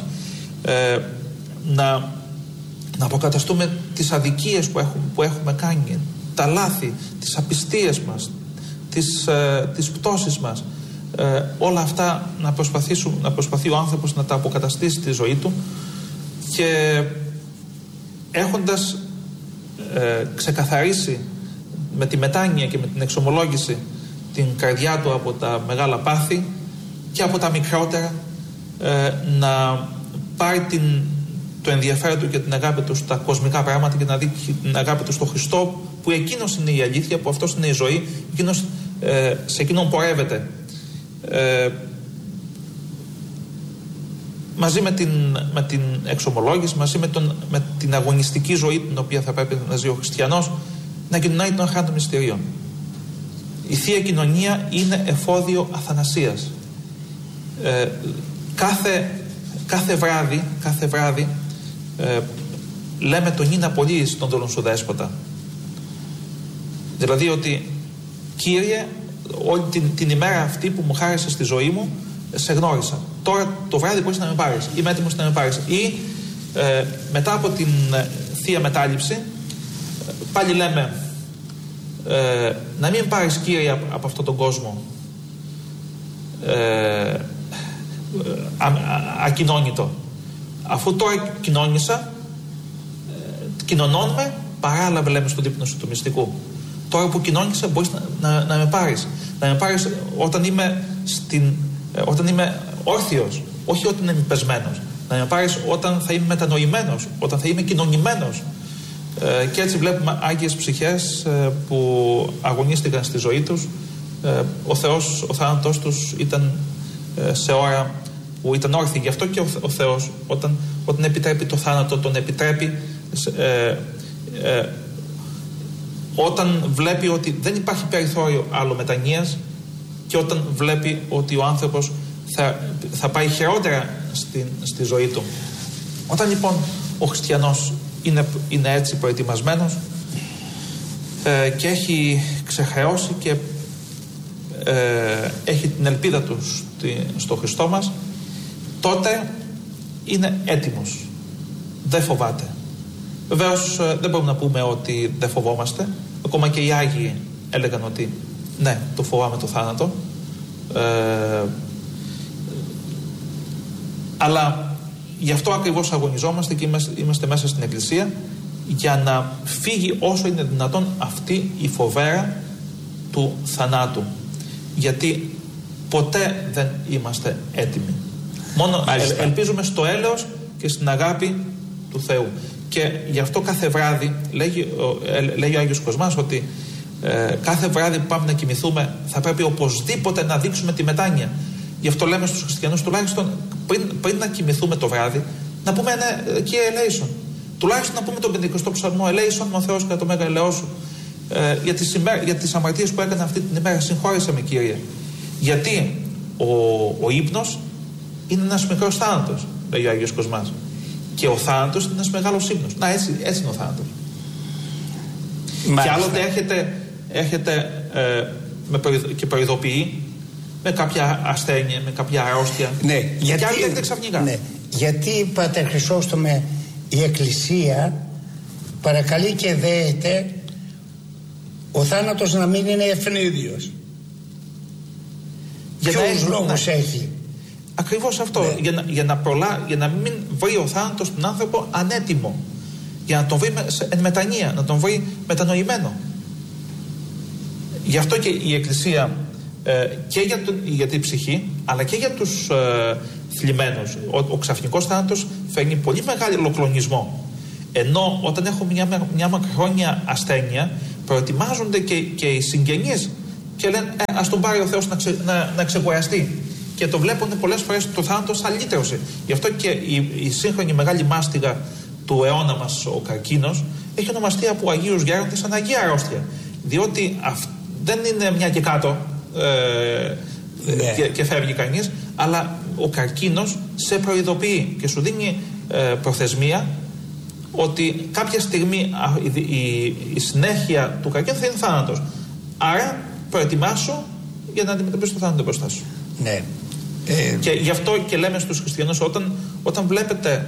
Να αποκαταστούμε τις αδικίες που έχουμε κάνει, τα λάθη, τις απιστίες μας, τις πτώσεις μας. Όλα αυτά να προσπαθεί ο άνθρωπος να τα αποκαταστήσει στη ζωή του, και έχοντας ξεκαθαρίσει με τη μετάνοια και με την εξομολόγηση την καρδιά του από τα μεγάλα πάθη και από τα μικρότερα, να πάρει το ενδιαφέρον του και την αγάπη του στα κοσμικά πράγματα και να δει την αγάπη του στο Χριστό, που εκείνος είναι η αλήθεια, που αυτός είναι η ζωή, σε εκείνον πορεύεται. Μαζί με την εξομολόγηση, μαζί με την αγωνιστική ζωή την οποία θα πρέπει να ζει ο χριστιανός, να κοινωνάει τον αρχά των μυστηρίων. Η Θεία Κοινωνία είναι εφόδιο αθανασίας. Κάθε βράδυ λέμε τον Ίνα πολύ στον δούλον σου Δέσποτα. Δηλαδή ότι, Κύριε, όλη την ημέρα αυτή που μου χάρισε στη ζωή μου, σε γνώρισα. Τώρα το βράδυ μπορείς να με πάρεις, είμαι έτοιμος να με πάρεις. Ή μετά από την Θεία Μετάληψη πάλι λέμε να μην πάρεις, Κύριε, από αυτόν τον κόσμο ακοινώνητο. Αφού τώρα κοινώνησα, κοινωνώνουμε, παράλαβε, λέμε στον δείπνο σου του μυστικού. Τώρα που κοινώνησα μπορείς να με πάρεις. Να με πάρεις όταν είμαι όρθιος, όχι όταν είμαι πεσμένος. Να με πάρεις όταν θα είμαι μετανοημένος, όταν θα είμαι κοινωνημένος. Και έτσι βλέπουμε άγιες ψυχές που αγωνίστηκαν στη ζωή τους. Ο θάνατος τους ήταν σε ώρα που ήταν όρθιοι. Γι' αυτό και ο Θεός όταν επιτρέπει το θάνατο, τον επιτρέπει όταν βλέπει ότι δεν υπάρχει περιθώριο άλλο μετανοίας, και όταν βλέπει ότι ο άνθρωπος θα πάει χειρότερα στη ζωή του. Όταν λοιπόν ο χριστιανός είναι έτσι προετοιμασμένος και έχει ξεχρεώσει και έχει την ελπίδα του στο Χριστό μας, τότε είναι έτοιμος, δεν φοβάται. Βεβαίως δεν μπορούμε να πούμε ότι δεν φοβόμαστε. Ακόμα και οι Άγιοι έλεγαν ότι ναι, το φοβάμαι το θάνατο, αλλά γι' αυτό ακριβώς αγωνιζόμαστε και είμαστε μέσα στην Εκκλησία, για να φύγει όσο είναι δυνατόν αυτή η φοβέρα του θανάτου, γιατί ποτέ δεν είμαστε έτοιμοι. Μόνο ελπίζουμε στο έλεος και στην αγάπη του Θεού. Και γι' αυτό κάθε βράδυ λέει ο Άγιος Κοσμάς ότι κάθε βράδυ που πάμε να κοιμηθούμε θα πρέπει οπωσδήποτε να δείξουμε τη μετάνοια. Γι' αυτό λέμε στους χριστιανούς, τουλάχιστον πριν να κοιμηθούμε το βράδυ, να πούμε Κύριε ελέησον. Τουλάχιστον να πούμε τον 50ο ψαλμό, ελέησον ο Θεός κατά το μέγα ελαιό σου. Για τις αμαρτίες που έκανα αυτή την ημέρα, συγχώρεσε με, Κύριε. Γιατί ο ύπνος είναι ένας μικρός θάνατος, λέει ο Άγιος Κοσμάς. Και ο θάνατος είναι ένας μεγάλος ύπνος. Να, έτσι είναι ο θάνατος. Και άλλοτε έρχεται και προειδοποιεί με κάποια ασθένεια, με κάποια αρρώστια. Ναι, και άλλοι έρχεται ξαφνικά. Ναι, γιατί, Πάτερ Χρυσόστομε, η Εκκλησία παρακαλεί και δέεται ο θάνατος να μην είναι ευνίδιος. Ποιους λόγους έχει? Ακριβώς αυτό. Ναι. Για να μην βρει ο θάνατος τον άνθρωπο ανέτοιμο. Για να τον βρει εν μετανία, να τον βρει μετανοημένο. Γι' αυτό και η Εκκλησία και για την ψυχή, αλλά και για τους θλιμμένους. Ο ξαφνικός θάνατος φέρνει πολύ μεγάλο κλονισμό. Ενώ όταν έχουμε μια μακροχρόνια ασθένεια, προετοιμάζονται και οι συγγενείς και λένε ας τον πάρει ο Θεός να ξεκουραστεί. Και το βλέπουν πολλές φορές το θάνατο σαν λύτρωση. Γι' αυτό και η σύγχρονη μεγάλη μάστιγα του αιώνα μας, ο καρκίνος, έχει ονομαστεί από Αγίους Γέροντες σαν Αγία Αρρώστια. Διότι δεν είναι μια και κάτω και φεύγει κανείς, αλλά ο καρκίνος σε προειδοποιεί και σου δίνει προθεσμία ότι κάποια στιγμή η συνέχεια του καρκίνου θα είναι θάνατος. Άρα προετοιμάσου για να αντιμετωπίσεις το θάνατο μπροστά σου. Ναι. Και γι' αυτό και λέμε στους χριστιανούς, όταν βλέπετε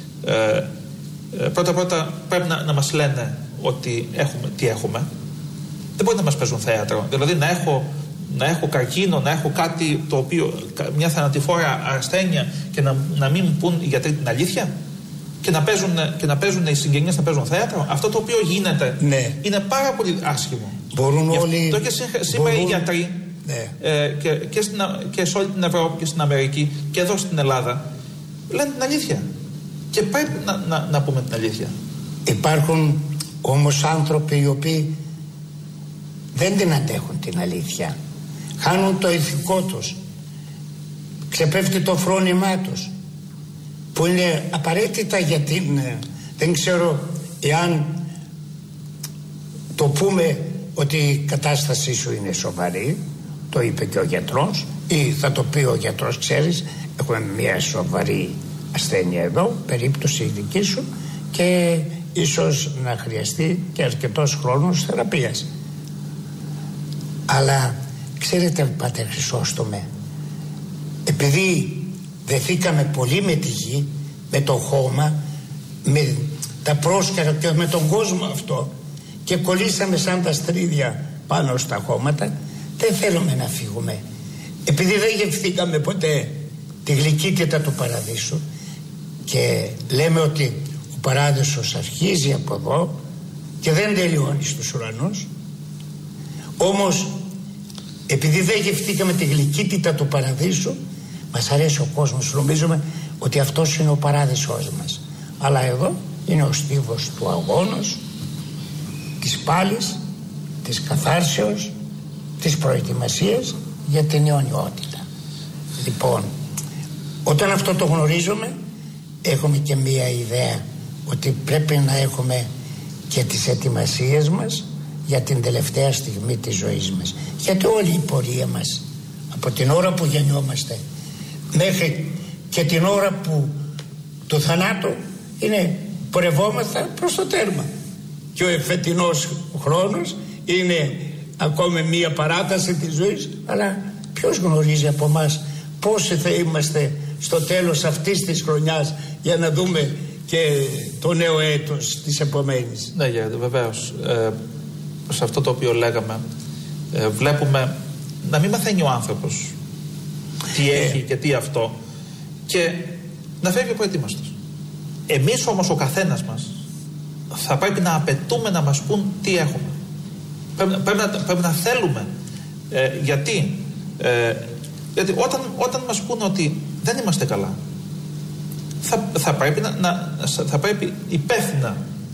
πρώτα πρέπει να μας λένε ότι τι έχουμε. Δεν μπορεί να μας παίζουν θέατρο. Δηλαδή να έχω καρκίνο, να έχω κάτι το οποίο, μια θανατηφόρα ασθένεια και να μην μου πούν οι γιατροί την αλήθεια και να παίζουν οι συγγενείς να παίζουν θέατρο. Αυτό το οποίο γίνεται είναι πάρα πολύ άσχημο. Μπορούν όλοι. Και σήμερα οι γιατροί και σε όλη την Ευρώπη και στην Αμερική και εδώ στην Ελλάδα λένε την αλήθεια. Και πρέπει να πούμε την αλήθεια. Υπάρχουν όμως άνθρωποι οι οποίοι δεν την αντέχουν την αλήθεια. Χάνουν το ηθικό τους. Ξεπέφτει το φρόνημά τους, που είναι απαραίτητα για την... Δεν ξέρω εάν το πούμε ότι η κατάστασή σου είναι σοβαρή, το είπε και ο γιατρός, ή θα το πει ο γιατρός, ξέρεις, έχουμε μια σοβαρή ασθένεια εδώ, περίπτωση δική σου, και ίσως να χρειαστεί και αρκετός χρόνος θεραπείας. Αλλά ξέρετε, Πάτερ Χρυσόστομε, επειδή δεθήκαμε πολύ με τη γη, με το χώμα, με τα πρόσκαιρα και με τον κόσμο αυτό, και κολλήσαμε σαν τα στρίδια πάνω στα χώματα, δεν θέλουμε να φύγουμε. Επειδή δεν γευθήκαμε ποτέ τη γλυκύτητα του παραδείσου και λέμε ότι ο παράδεισος αρχίζει από εδώ και δεν τελειώνει στους ουρανούς, όμως επειδή δεν γευθήκαμε τη γλυκύτητα του παραδείσου, μας αρέσει ο κόσμος, νομίζουμε ότι αυτός είναι ο παράδεισός μας. Αλλά εδώ είναι ο στίβος του αγώνος, της πάλης, της καθάρσεως, της προετοιμασίας για την αιωνιότητα. Λοιπόν, όταν αυτό το γνωρίζουμε, έχουμε και μία ιδέα ότι πρέπει να έχουμε και τις ετοιμασίες μας για την τελευταία στιγμή της ζωής μας. Γιατί όλη η πορεία μας, από την ώρα που γεννιόμαστε μέχρι και την ώρα του θανάτου, είναι πορευόμεθα προς το τέρμα. Και ο εφετινός χρόνος είναι ακόμη μία παράταση της ζωής, αλλά ποιος γνωρίζει από εμάς πόσοι θα είμαστε στο τέλος αυτής της χρονιάς για να δούμε και το νέο έτος της επομένης. Ναι, βεβαίως. Σε αυτό το οποίο λέγαμε, βλέπουμε να μην μαθαίνει ο άνθρωπος τι έχει και τι αυτό, και να φεύγει προετοίμαστος. Εμείς όμως, ο καθένας μας, θα πρέπει να απαιτούμε να μας πούν τι έχουμε. Πρέπει να θέλουμε. Γιατί όταν μας πούν ότι δεν είμαστε καλά, θα πρέπει υπεύθυνα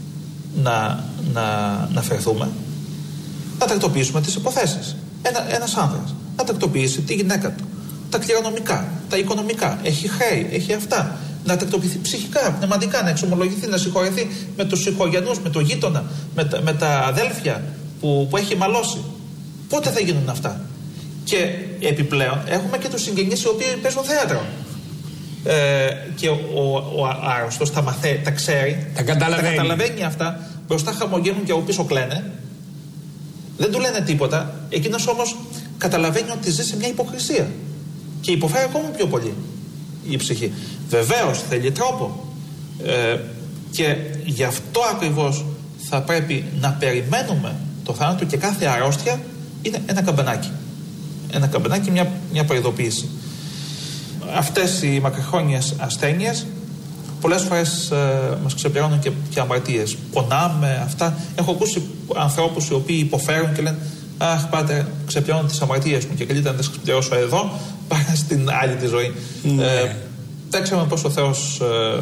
να φερθούμε, να τακτοποιήσουμε τις υποθέσεις. Ένας άνδρας να τακτοποιήσει τη γυναίκα του, τα κληρονομικά, τα οικονομικά, έχει χρέη, έχει αυτά. Να τακτοποιηθεί ψυχικά, πνευματικά, να εξομολογηθεί, να συγχωρεθεί με τους συγχωγενούς, με το γείτονα, με τα αδέλφια που έχει μαλώσει. Πότε θα γίνουν αυτά? Και επιπλέον έχουμε και τους συγγενείς οι οποίοι παίζουν θέατρο. Και ο άρρωστος τα ξέρει, τα καταλαβαίνει αυτά, μπροστά χαμογελούν και από πίσω κλαίνε. Δεν του λένε τίποτα. Εκείνος όμως καταλαβαίνει ότι ζει σε μια υποκρισία και υποφέρει ακόμα πιο πολύ η ψυχή. Βεβαίως θέλει τρόπο, και γι' αυτό ακριβώς θα πρέπει να περιμένουμε το θάνατο, και κάθε αρρώστια είναι ένα καμπανάκι. Ένα καμπανάκι, μια προειδοποίηση. Αυτές οι μακροχρόνιες ασθένειες πολλές φορές μας ξεπληρώνουν και αμαρτίες. Πονάμε αυτά. Έχω ακούσει ανθρώπους οι οποίοι υποφέρουν και λένε Αχ, πάτερ, ξεπληρώνω τις αμαρτίες μου και καλύτερα να τις ξεπληρώσω εδώ παρά στην άλλη τη ζωή. Δεν ξέρουμε πώς ο Θεός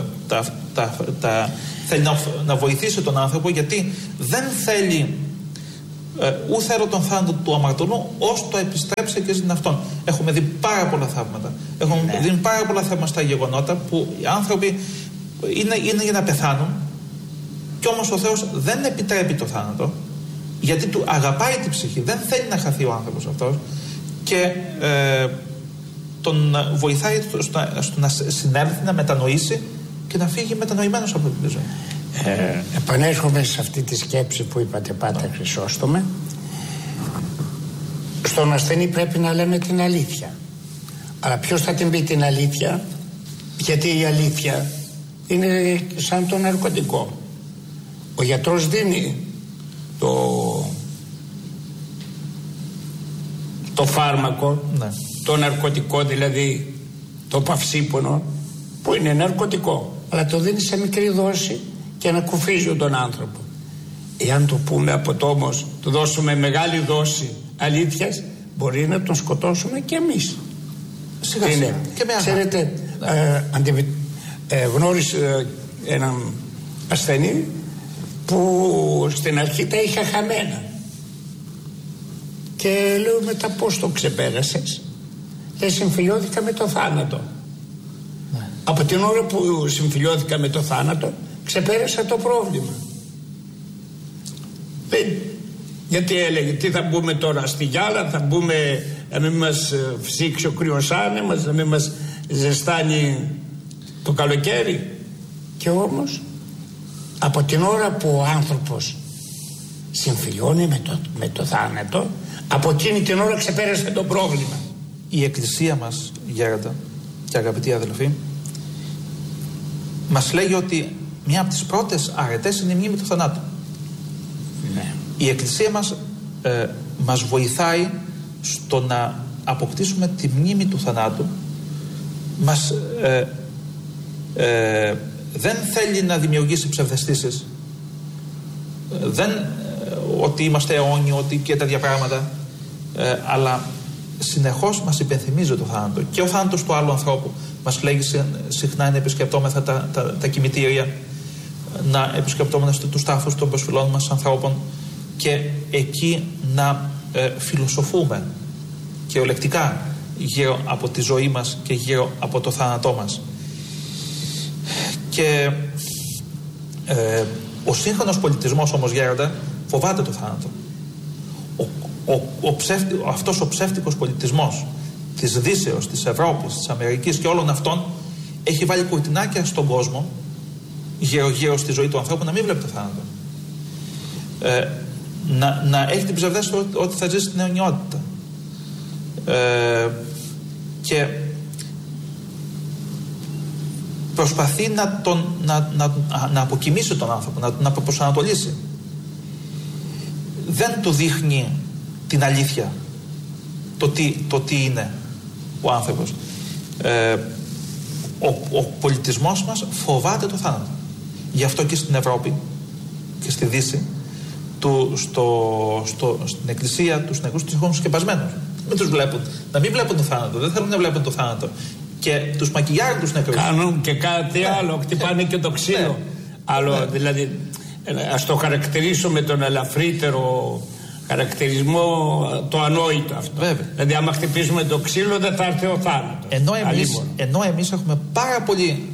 θέλει να βοηθήσει τον άνθρωπο, γιατί δεν θέλει ουθέρο τον θάνατο του αμαρτωλού ως το επιστρέψε και ζήν αυτόν. Έχουμε δει πάρα πολλά θαύματα. Έχουμε δει πάρα πολλά θαύματα γεγονότα που οι άνθρωποι είναι για να πεθάνουν, και όμως ο Θεός δεν επιτρέπει το θάνατο, γιατί του αγαπάει την ψυχή, δεν θέλει να χαθεί ο άνθρωπος αυτός, και τον βοηθάει στο να συνέλθει, να μετανοήσει και να φύγει μετανοημένος από την ζωή. Επανέρχομαι σε αυτή τη σκέψη που είπατε, Πάτερ Χρυσόστομε. Στον ασθενή πρέπει να λέμε την αλήθεια. Αλλά ποιος θα την πει την αλήθεια? Γιατί η αλήθεια είναι σαν το ναρκωτικό. Ο γιατρός δίνει το φάρμακο, το ναρκωτικό, δηλαδή το παυσίπονο, που είναι ναρκωτικό, αλλά το δίνει σε μικρή δόση και ανακουφίζει τον άνθρωπο. Εάν το πούμε από το όμως, του δώσουμε μεγάλη δόση αλήθειας, μπορεί να τον σκοτώσουμε και εμείς. Σιγά σιγά. Και με ξέρετε, γνώρισε έναν ασθενή που στην αρχή τα είχα χαμένα και λέω μετά πώς το ξεπέρασες? Και συμφιλιώθηκα με το θάνατο. Από την ώρα που συμφιλιώθηκα με το θάνατο ξεπέρασα το πρόβλημα. Γιατί έλεγε, τι θα μπούμε τώρα στη γυάλα, θα μπούμε να μην μας ψήξει ο κρύος άνεμος, να μην μας ζεστάνει το καλοκαίρι? Και όμως από την ώρα που ο άνθρωπος συμφιλιώνει με το θάνατο, από εκείνη την ώρα ξεπέρασε το πρόβλημα. Η Εκκλησία μας, γέροντα και αγαπητοί αδελφοί, μας λέγει ότι μια από τις πρώτες αρετές είναι η μνήμη του θανάτου. Ναι. Η Εκκλησία μας βοηθάει στο να αποκτήσουμε τη μνήμη του θανάτου. Δεν θέλει να δημιουργήσει ψευδαισθήσεις, ότι είμαστε αιώνιοι, ότι και τέτοια πράγματα, αλλά συνεχώς μας υπενθυμίζει το θάνατο. Και ο θάνατος του άλλου ανθρώπου μας λέγει συχνά να επισκεπτόμεθα τα κημητήρια, να επισκεπτόμεθα τους τάφους των προσφυλών μας ανθρώπων, και εκεί να φιλοσοφούμε κυριολεκτικά γύρω από τη ζωή μας και γύρω από το θάνατό μας. Και ο σύγχρονος πολιτισμός όμως, γέροντα, φοβάται το θάνατο. Αυτός ο ψεύτικος πολιτισμός της Δύσεως, της Ευρώπης, της Αμερικής και όλων αυτών έχει βάλει κουρτινάκια στον κόσμο γύρω στη ζωή του ανθρώπου να μην βλέπει το θάνατο. Να έχει την ψευδέστηση ότι θα ζήσει την αιωνιότητα. Και προσπαθεί να αποκοιμήσει τον άνθρωπο, να τον προσανατολίσει. Δεν του δείχνει την αλήθεια, το τι είναι ο άνθρωπος. Ο πολιτισμός μας φοβάται το θάνατο. Γι' αυτό και στην Ευρώπη και στη Δύση στην Εκκλησία τους νεκρούς τους έχουν σκεπασμένους. Μην τους βλέπουν. Να μην βλέπουν το θάνατο. Δεν θέλουν να βλέπουν το θάνατο. Και τους μακιγιάρουν τους νεκρούς. Κάνουν και κάτι άλλο. Χτυπάνε και το ξύλο. Άλλο, δηλαδή, ας το χαρακτηρίσω με τον ελαφρύτερο χαρακτηρισμό, το ανόητο αυτό. Βέβαια. Δηλαδή, άμα χτυπήσουμε το ξύλο, δεν θα έρθει ο θάνατος. Ενώ εμείς έχουμε πάρα πολύ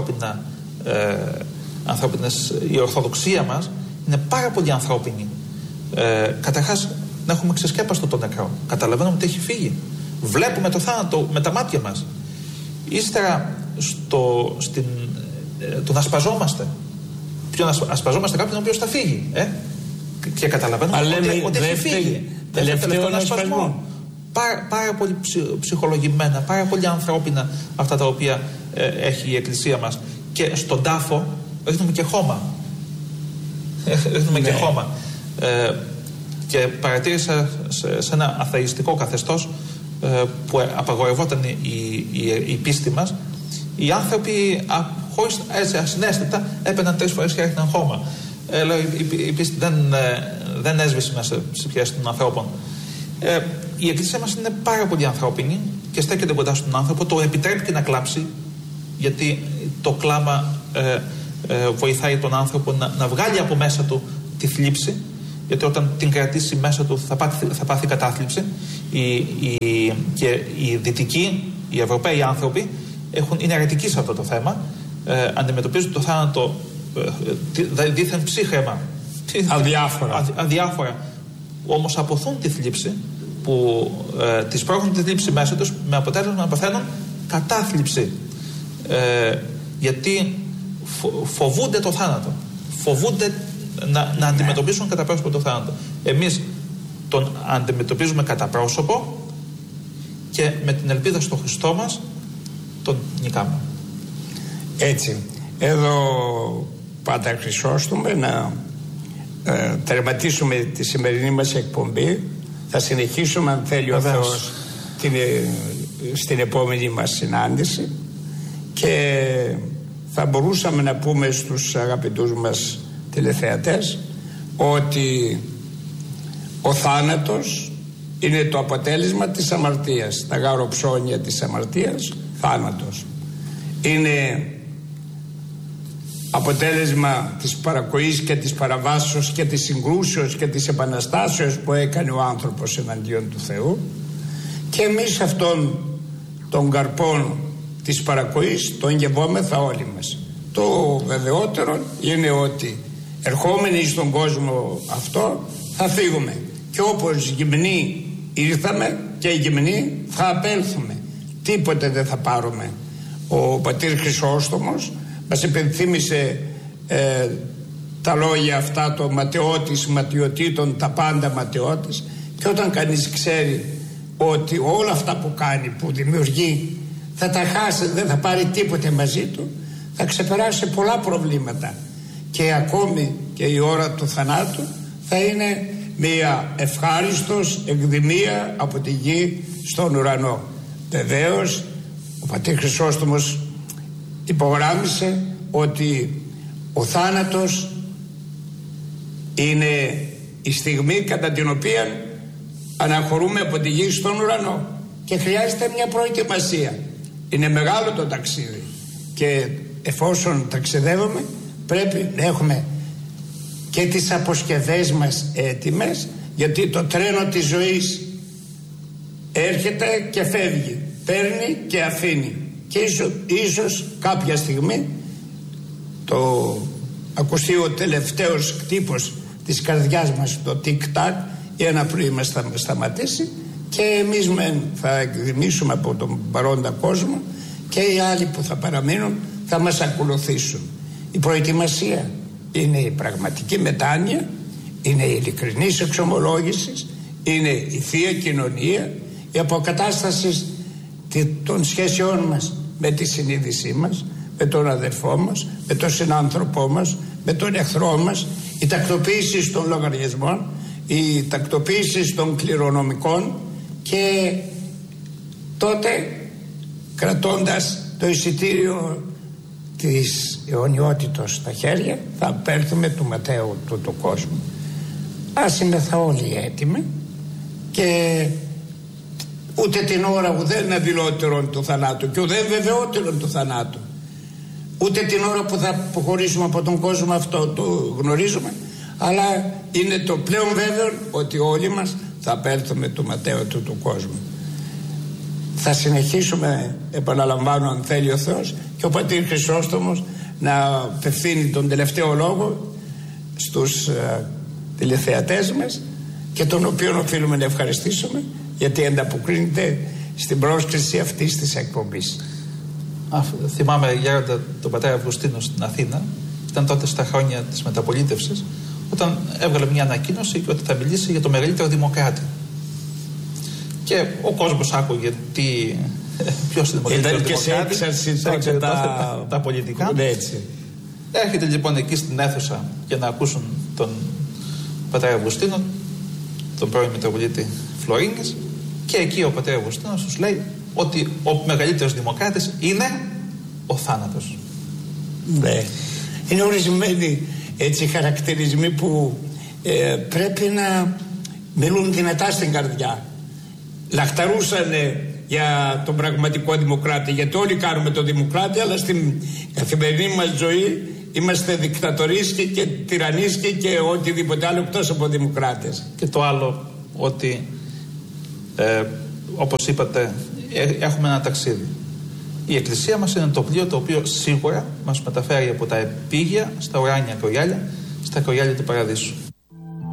ανθρώπινες, η Ορθοδοξία μας είναι πάρα πολύ ανθρώπινη. Καταρχάς, να έχουμε ξεσκέπαστο τον νεκρό. Καταλαβαίνουμε ότι έχει φύγει. Βλέπουμε το θάνατο με τα μάτια μας. Ύστερα τον ασπαζόμαστε. Ποιον ασπαζόμαστε? Κάποιον ο οποίος θα φύγει. Και καταλαβαίνουμε ότι έχει φύγει. Τελευταίο ασπασμό. Πάρα πολύ ψυχολογημένα, πάρα πολύ ανθρώπινα αυτά τα οποία έχει η Εκκλησία μας. Και στον τάφο ρίχνουμε και χώμα. Και χώμα. Και παρατήρησα σε ένα αθεϊστικό καθεστώς που απαγορευόταν η πίστη μας, οι άνθρωποι χωρίς ασυναίσθητα έπαιρναν 3 φορές και έριχναν χώμα. Η πίστη δεν έσβησε μέσα στις ψυχές των ανθρώπων. Η Εκκλησία μας είναι πάρα πολύ ανθρώπινη και στέκεται κοντά στον άνθρωπο, το επιτρέπει και να κλάψει, γιατί το κλάμα βοηθάει τον άνθρωπο να βγάλει από μέσα του τη θλίψη, γιατί όταν την κρατήσει μέσα του θα πάθει κατάθλιψη. Και οι δυτικοί, οι Ευρωπαίοι άνθρωποι είναι αιρετικοί σε αυτό το θέμα, αντιμετωπίζουν το θάνατο δίθεν ψύχραιμα, αδιάφορα, όμως αποθούν τη θλίψη, που τις πρόχνουν τη θλίψη μέσα τους, με αποτέλεσμα να παθαίνουν κατάθλιψη, γιατί φοβούνται το θάνατο, φοβούνται να αντιμετωπίσουν κατά πρόσωπο το θάνατο. Εμείς τον αντιμετωπίζουμε κατά πρόσωπο και με την ελπίδα στο Χριστό μας τον νικάμε. Έτσι, εδώ Πάτερ Χρυσόστομε, να τερματίσουμε τη σημερινή μας εκπομπή. Θα συνεχίσουμε, αν θέλει ο Θεός, στην επόμενη μας συνάντηση, και θα μπορούσαμε να πούμε στους αγαπητούς μας τηλεθεατές ότι ο θάνατος είναι το αποτέλεσμα της αμαρτίας. Τα γαροψώνια της αμαρτίας, θάνατος. Είναι αποτέλεσμα της παρακοής και της παραβάσεως και της συγκρούσεως και της επαναστάσεως που έκανε ο άνθρωπος εναντίον του Θεού, και εμείς αυτόν των καρπών της παρακοής τον γευόμεθα όλοι μας. Το βεβαιότερο είναι ότι ερχόμενοι στον κόσμο αυτό θα φύγουμε, και όπως γυμνοί ήρθαμε και γυμνοί θα απέλθουμε. Τίποτε δεν θα πάρουμε. Ο πατήρ Χρυσόστομος μας επενθύμησε τα λόγια αυτά, το ματαιώτης ματιωτήτων, τα πάντα ματαιώτης, και όταν κανείς ξέρει ότι όλα αυτά που κάνει, που δημιουργεί, θα τα χάσει, δεν θα πάρει τίποτε μαζί του, θα ξεπεράσει πολλά προβλήματα, και ακόμη και η ώρα του θανάτου θα είναι μια ευχάριστος εκδημία από τη γη στον ουρανό. Βεβαίως ο πατήρ Χρυσόστομος υπογράμμισε ότι ο θάνατος είναι η στιγμή κατά την οποία αναχωρούμε από τη γη στον ουρανό, και χρειάζεται μια προετοιμασία. Είναι μεγάλο το ταξίδι, και εφόσον ταξιδεύουμε πρέπει να έχουμε και τις αποσκευές μας έτοιμες, γιατί το τρένο της ζωής έρχεται και φεύγει, παίρνει και αφήνει, και ίσως κάποια στιγμή το ακουστεί ο τελευταίος κτύπος της καρδιάς μας, το τικ-τακ, ή ένα πρωί μας θα σταματήσει, και εμείς θα εκδημήσουμε από τον παρόντα κόσμο, και οι άλλοι που θα παραμείνουν θα μας ακολουθήσουν. Η προετοιμασία είναι η πραγματική μετάνοια, είναι η ειλικρινής εξομολόγηση, είναι η Θεία Κοινωνία, η αποκατάσταση των σχέσεών μας με τη συνείδησή μας, με τον αδερφό μας, με τον συνάνθρωπό μας, με τον εχθρό μας, η τακτοποίηση των λογαριασμών, η τακτοποίηση των κληρονομικών, και τότε, κρατώντας το εισιτήριο της αιωνιότητος στα χέρια, θα απέλθουμε του ματέου του κόσμου. Ας είμαστε όλοι έτοιμοι, και ούτε την ώρα ουδέν αδειλότερον του θανάτου και ουδέν βεβαιότερον του θανάτου, ούτε την ώρα που θα αποχωρήσουμε από τον κόσμο αυτό το γνωρίζουμε, αλλά είναι το πλέον βέβαιο ότι όλοι μας θα απέλθουμε του ματέου του κόσμου. Θα συνεχίσουμε, επαναλαμβάνω, αν θέλει ο Θεός, και ο πατήρ Χρυσόστομος να απευθύνει τον τελευταίο λόγο στους τηλεθεατές μας, και τον οποίον οφείλουμε να ευχαριστήσουμε, γιατί ανταποκρίνεται στην πρόσκληση αυτής της εκπομπής. Θυμάμαι γέροντα τον πατέρα Αυγουστίνο στην Αθήνα, ήταν τότε στα χρόνια της μεταπολίτευσης, όταν έβγαλε μια ανακοίνωση ότι θα μιλήσει για το μεγαλύτερο δημοκράτη. Και ο κόσμος άκουγε ποιος είναι ο μεγαλύτερος δημοκράτης, τα πολιτικά. Έτσι. Έρχεται λοιπόν εκεί στην αίθουσα για να ακούσουν τον πατέρα Αυγουστίνο, τον πρώην Μητροπολίτη Φλωρίνης, και εκεί ο πατέρα Αυγουστίνος τους λέει ότι ο μεγαλύτερος δημοκράτης είναι ο θάνατος. Ναι. Είναι ορισμένοι έτσι χαρακτηρισμοί που πρέπει να μιλούν δυνατά στην καρδιά. Λαχταρούσαν για τον πραγματικό δημοκράτη, γιατί όλοι κάνουμε τον δημοκράτη, αλλά στην καθημερινή μας ζωή είμαστε δικτατορίσκοι και τυραννίσκοι και οτιδήποτε άλλο εκτός από δημοκράτες. Και το άλλο, ότι όπως είπατε, έχουμε ένα ταξίδι. Η Εκκλησία μας είναι το πλοίο το οποίο σίγουρα μας μεταφέρει από τα επίγεια στα ουράνια κρογιάλια, στα κρογιάλια του Παραδείσου.